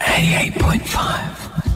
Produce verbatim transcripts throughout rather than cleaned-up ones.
eighty-eight point five.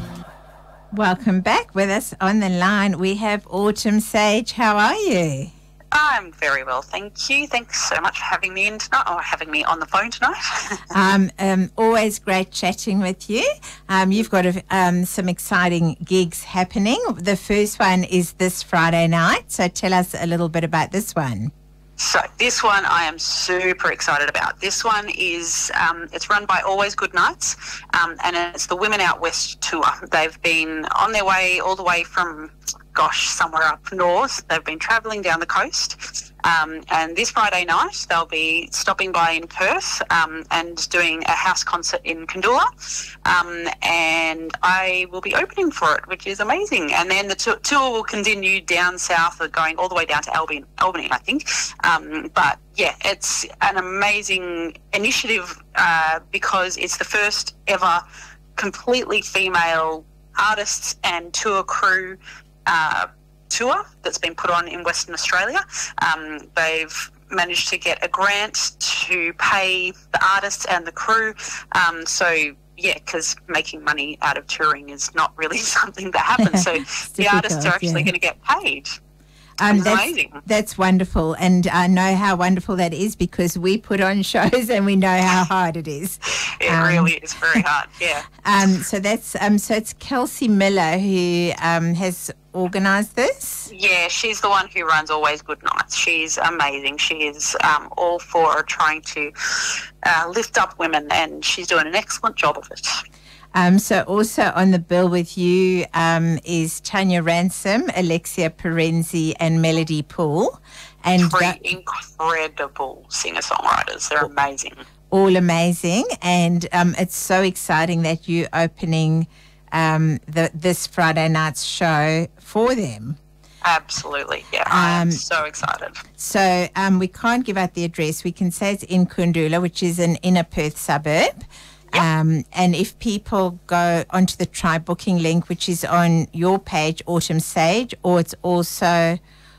Welcome back. With us on the line, we have Autumn Sage. How are you? I'm very well, thank you. Thanks so much for having me in tonight, or having me on the phone tonight. um, um, always great chatting with you. Um, you've got a, um, some exciting gigs happening. The first one is this Friday night, so tell us a little bit about this one. So this one I am super excited about. This one is, um, it's run by Always Good Nights, um, and it's the Women Out West tour. They've been on their way all the way from, gosh, somewhere up north. They've been travelling down the coast. Um, and this Friday night, they'll be stopping by in Perth um, and doing a house concert in Kandoola. Um, and I will be opening for it, which is amazing. And then the t- tour will continue down south, going all the way down to Albany, Albany I think. Um, but, yeah, it's an amazing initiative uh, because it's the first ever completely female artists and tour crew uh tour that's been put on in Western Australia. Um, they've managed to get a grant to pay the artists and the crew. Um, so, yeah, because making money out of touring is not really something that happens. So the artists are actually yeah. going to get paid. Um, that's, that's amazing. That's wonderful, and I know how wonderful that is because we put on shows and we know how hard it is. It um, really is very hard, yeah. Um, so that's um, so it's Kelsey Miller who um, has organised this. Yeah, she's the one who runs Always Good Nights. She's amazing. She is um, all for trying to uh, lift up women, and she's doing an excellent job of it. Um, so also on the bill with you um, is Tanya Ransom, Alexia Perenzi and Melody Poole. And Three that, incredible singer-songwriters. They're amazing. All amazing. And um, it's so exciting that you're opening um, the, this Friday night's show for them. Absolutely, yeah. I'm um, so excited. So um, we can't give out the address. We can say it's in Kundula, which is an inner Perth suburb. Yep. Um, and if people go onto the Try Booking link, which is on your page, Autumn Sage, or it's also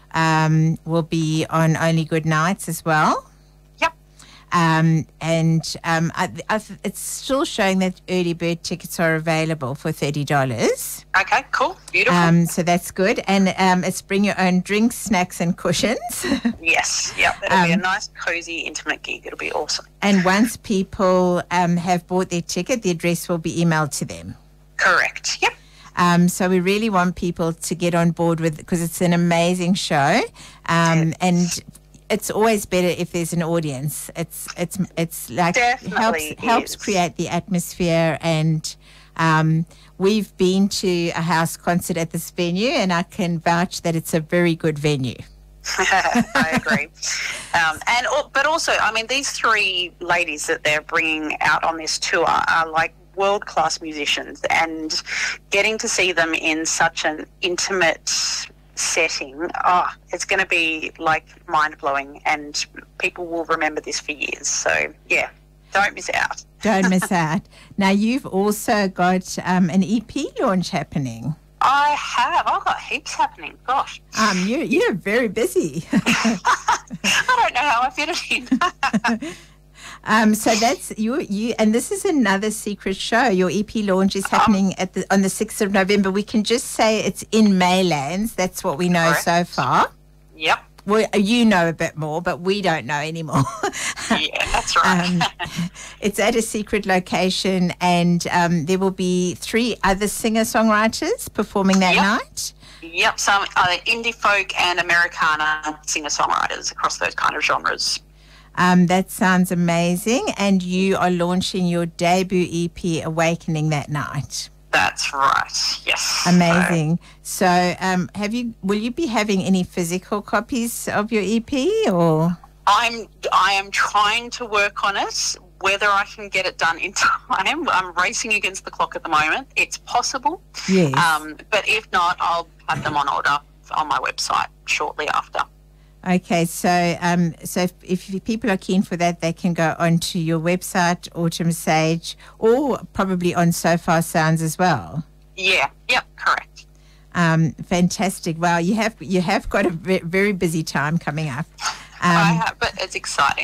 um, will be on Only Good Nights as well. Yep. Um, and um, I, I, it's still showing that early bird tickets are available for thirty dollars. Okay, cool, beautiful. Um, so that's good. And um, it's bring your own drinks, snacks and cushions. Yes, yep. It'll um, be a nice, cosy, intimate gig. It'll be awesome. And once people um, have bought their ticket, the address will be emailed to them. Correct, yep. Um, so we really want people to get on board with, because it's an amazing show. Um, yes. And it's always better if there's an audience. It's it's it's like Definitely helps helps is. create the atmosphere. And um, we've been to a house concert at this venue, and I can vouch that it's a very good venue. I agree. Um, and but also, I mean, these three ladies that they're bringing out on this tour are like world-class musicians, and getting to see them in such an intimate setting, oh, it's going to be like mind-blowing, and people will remember this for years. So, yeah, don't miss out. Don't miss out. Now, you've also got um, an E P launch happening. I have. I've got heaps happening. Gosh. Um, you, you're very busy. I don't know how I fit it in. um, so that's you. You and this is another secret show. Your E P launch is happening um, at the on the sixth of November. We can just say it's in Maylands. That's what we know correct. so far. Yep. Well, you know a bit more, but we don't know anymore. Yeah, that's right. um, it's at a secret location, and um, there will be three other singer-songwriters performing that yep. night. Yep, some uh, indie folk and Americana singer-songwriters across those kind of genres. Um, that sounds amazing. And you are launching your debut E P, Awakening, that night. That's right. Yes. Amazing. So, so um, have you? Will you be having any physical copies of your E P, or? I'm. I am trying to work on it. Whether I can get it done in time, I'm racing against the clock at the moment. It's possible. Yes. Um, but if not, I'll have them on order on my website shortly after. Okay, so um, so if, if people are keen for that, they can go onto your website, Autumn Sage, or probably on So Far Sounds as well. Yeah, yep, correct. Um, fantastic. Wow, you have you have got a very busy time coming up. Um, I have, but it's exciting.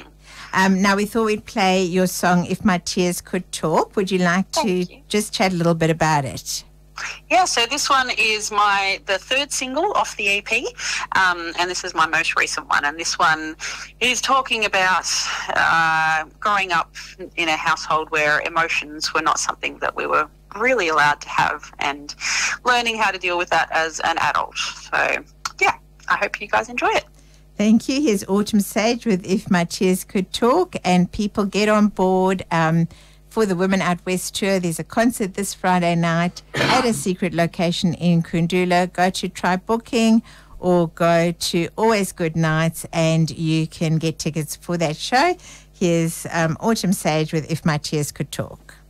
Um, now, we thought we'd play your song, If My Tears Could Talk. Would you like to you. just chat a little bit about it? Yeah, so this one is my the third single off the E P, um, and this is my most recent one. And this one is talking about uh, growing up in a household where emotions were not something that we were really allowed to have, and learning how to deal with that as an adult. So, yeah, I hope you guys enjoy it. Thank you. Here's Autumn Sage with If My Tears Could Talk, and people get on board um, for the Women Out West tour. There's a concert this Friday night at a secret location in Kundula. Go to Try Booking or go to Always Good Nights and you can get tickets for that show. Here's um, Autumn Sage with If My Tears Could Talk.